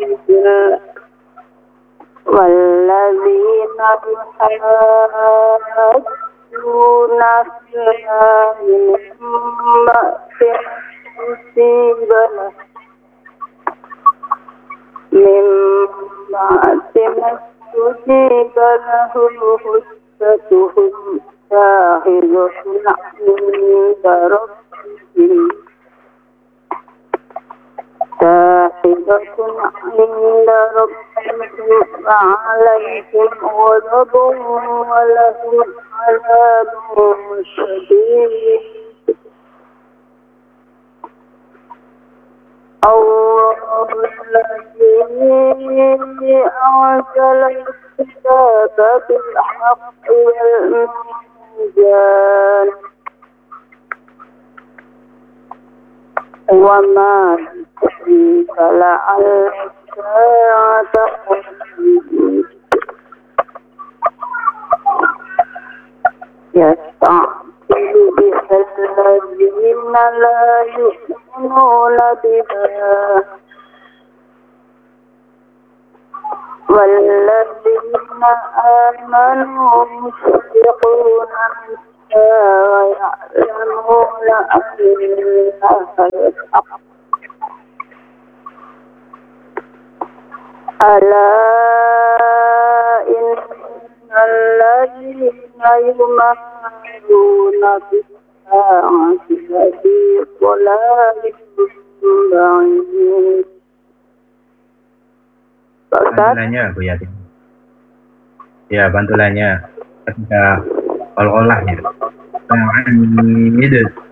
والذين يحاجون في الله من بعد ما استجيب له حجتهم شاهدة عند ربهم وعليهم غضب ولهم عذاب شديد. الله الذي أنزل الكتاب بالحق والميزان وما يدريك لعل الساعة قريب يستعجل بها الذين لا يؤمنون بها والذين آمنوا مشفقون منها ويعلمون أنها الحق. ألا إن الذين يمارون في الساعة لفي ضلال بعيد. Bantulannya Bu Yatin. Ya, bantulannya ketika olah-olah ya. Nah, ini